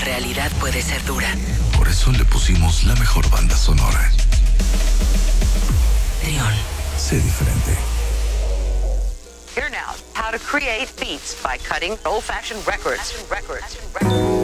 realidad puede ser dura. Por eso le pusimos la mejor banda sonora. Trión. Sé diferente. Here now, how to create beats by cutting old-fashioned records.